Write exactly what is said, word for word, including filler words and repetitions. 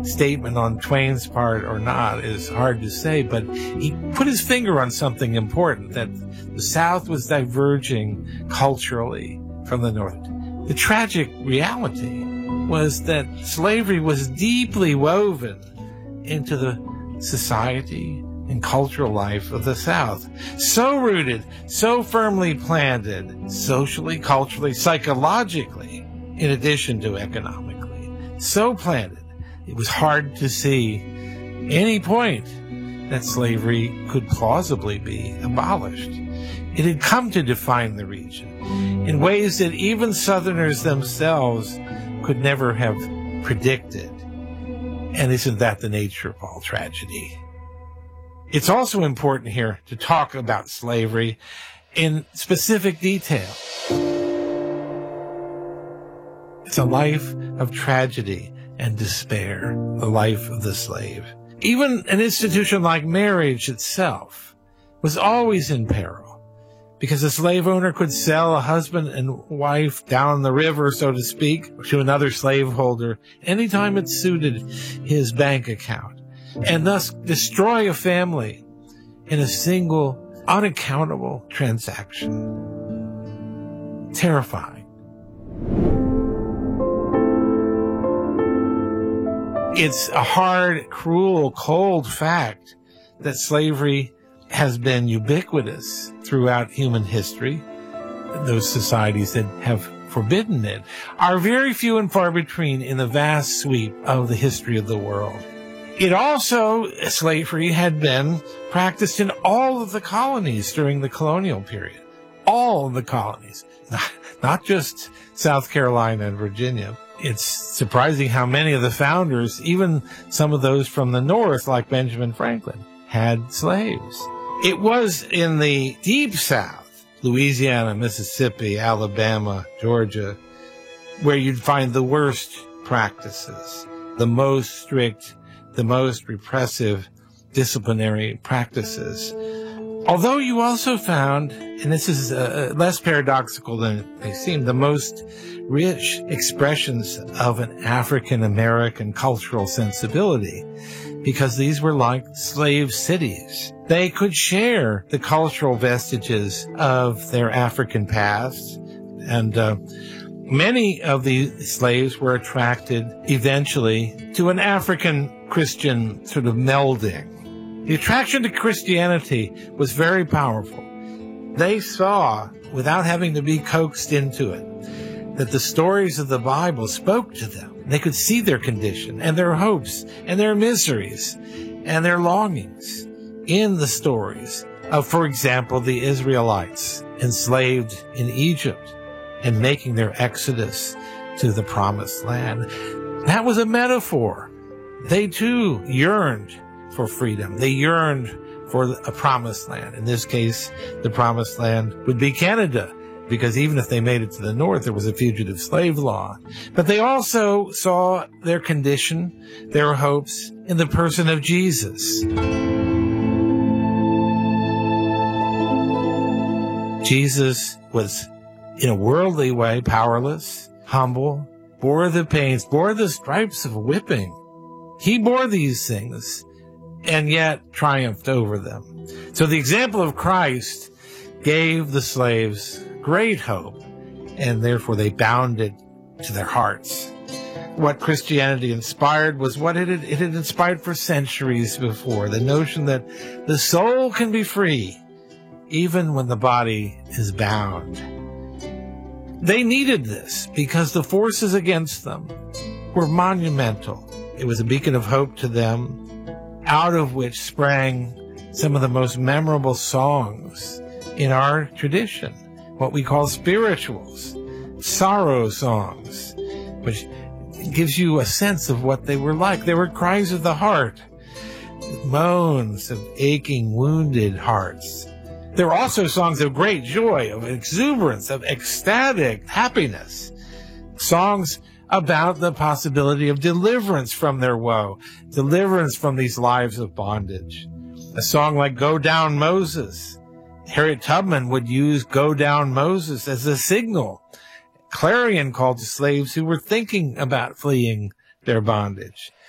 statement on Twain's part or not is hard to say, but he put his finger on something important, that the South was diverging culturally from the North. The tragic reality was that slavery was deeply woven into the society and cultural life of the South. So rooted, so firmly planted, socially, culturally, psychologically, in addition to economically. So planted, it was hard to see any point that slavery could plausibly be abolished. It had come to define the region in ways that even Southerners themselves could never have predicted. And isn't that the nature of all tragedy? It's also important here to talk about slavery in specific detail. It's a life of tragedy and despair, the life of the slave. Even an institution like marriage itself was always in peril, because a slave owner could sell a husband and wife down the river, so to speak, to another slaveholder anytime it suited his bank account, and thus destroy a family in a single, unaccountable transaction. Terrifying. It's a hard, cruel, cold fact that slavery has been ubiquitous throughout human history. Those societies that have forbidden it are very few and far between in the vast sweep of the history of the world. It also, slavery had been practiced in all of the colonies during the colonial period. All of the colonies, not, not just South Carolina and Virginia. It's surprising how many of the founders, even some of those from the North, like Benjamin Franklin, had slaves. It was in the deep South, Louisiana, Mississippi, Alabama, Georgia, where you'd find the worst practices, the most strict, the most repressive disciplinary practices. Although you also found, and this is uh, less paradoxical than it may seem, the most rich expressions of an African-American cultural sensibility, because these were like slave cities. They could share the cultural vestiges of their African past, and uh, many of these slaves were attracted eventually to an African Christian sort of melding. The attraction to Christianity was very powerful. They saw, without having to be coaxed into it, that the stories of the Bible spoke to them. They could see their condition and their hopes and their miseries and their longings in the stories of, for example, the Israelites enslaved in Egypt and making their exodus to the promised land. That was a metaphor. They too yearned for freedom. They yearned for a promised land. In this case, the promised land would be Canada, because even if they made it to the north, there was a fugitive slave law. But they also saw their condition, their hopes, in the person of Jesus. Jesus was, in a worldly way, powerless, humble, bore the pains, bore the stripes of whipping. He bore these things, and yet triumphed over them. So the example of Christ gave the slaves great hope, and therefore they bound it to their hearts. What Christianity inspired was what it had, it had inspired for centuries before, the notion that the soul can be free even when the body is bound. They needed this because the forces against them were monumental. It was a beacon of hope to them, out of which sprang some of the most memorable songs in our tradition, what we call spirituals, sorrow songs, which gives you a sense of what they were like. They were cries of the heart, moans of aching, wounded hearts. There were also songs of great joy, of exuberance, of ecstatic happiness, songs about the possibility of deliverance from their woe, deliverance from these lives of bondage. A song like Go Down Moses. Harriet Tubman would use Go Down Moses as a signal, clarion call to slaves who were thinking about fleeing their bondage.